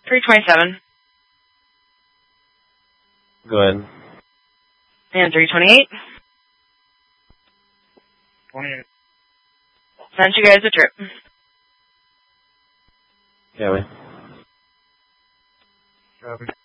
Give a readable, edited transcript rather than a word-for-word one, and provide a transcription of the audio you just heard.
327. Go ahead. And 328. 28. Sent you guys a trip. Copy. Copy.